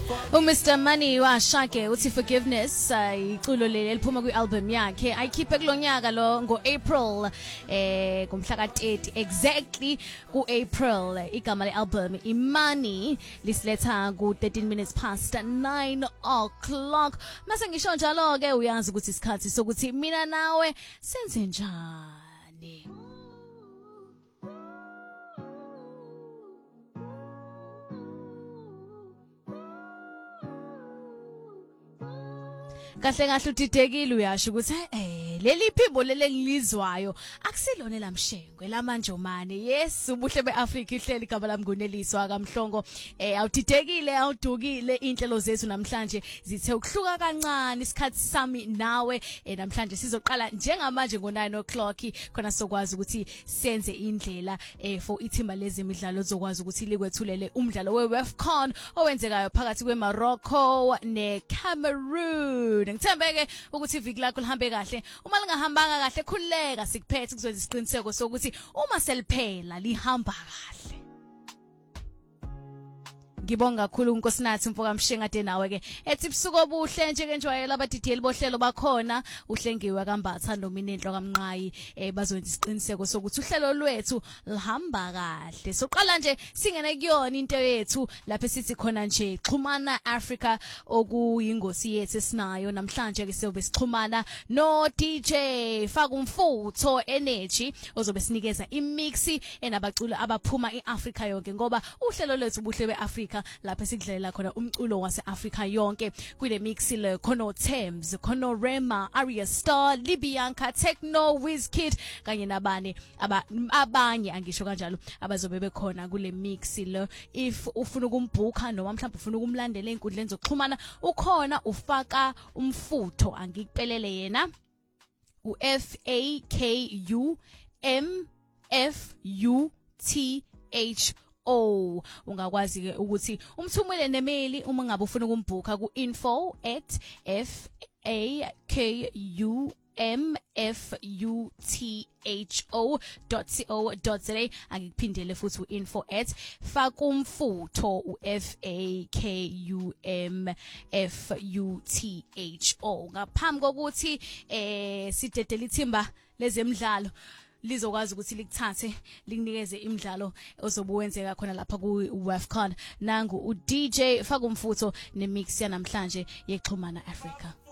Mr. Money washake uthi forgiveness iculo leli eliphuma kwi-album yakhe ayikhiphe kulonyaka lo ngo-April ngomhla ka-30 exactly ku-April. Igama le-album iMoney lisiletha ku-13 minutes past 9 o'clock. Mase ngisho njalo ke uyazi ukuthi isikhathi sokuthi mina nawe senze njani. Kahle kahle udidekile uyasho ukuthi leli phimbo lele ngilizwayo akusilona lamshengwe lamanjomane. Yes, ubuhle beAfrika ihleli igama lami nguNeliswa kaMhlongo. Awudidekile awudukile inhlelo zethu namhlanje zithe ukuhluka kancane isikhathi sami nawe namhlanje sizoqala njengamanje ngo9 o'clock khona sokwazi ukuthi senze indlela for ithimba lezemidlalo zokwazi ukuthi likwethulele umdlalo weWAFCON owenzekayo phakathi kweMorocco neCameroon. Ngithembeke ukuthi iviki lakho lihambe kahle. Uma lingahambanga kahle khuleka sikuphethe kuzwenza isiqiniseko sokuthi uma seliphela lihamba kahle. Ngibonga kakhulu uNkosinathi Mfoka Mshengade nawe ke ethi busuku obuhle nje njwayela abadidiyeli bohlelo bakhona uhlengiwe kaMbatha noMinenhlo kaMnqayi bazwenza isiqiniseko sokuthi uhlelo lwethu lihamba kahle. Soqala nje singene kuyona into yethu lapho sithi khona nje xhumana Africa okuyingosi yethu esinayo namhlanje ke siyobe sixhumana no DJ Faka Umfutho Energy ozobe sinikeza imix enabaculi abaphuma eAfrica yonke ngoba uhlelo lwethu buhle beAfrica lapho sikudlalela khona umculo wase-Africa yonke kule mix le khona Thames khona Rema Aria Star Libianca Techno Wizkid kanye nabane abanye angisho kanjalo abazobe bekhona kule mix le. If ufuna ukumbhuka noma mhlawumbe ufuna ukumlandela einkundleni zokuxhumana ukhona uFaka Umfutho angikupelele yena UFAKUMFUTH ungakwazi ke ukuthi umthumele nemail uma ngabe ufuna ukumbhuka ku info@fakufutho.co.za angikuphindele futhi info@fakumfutho UFAKUMFUTHO. Ngaphambi kokuthi sidedele ithimba lezemidlalo lizokwazi ukuthi likuthathe likunikeze imidlalo ozobuwenzeka khona lapha ku-WAFCON nangu uDJ Faka Umfutho nemix yanamhlanje yexhumana Africa.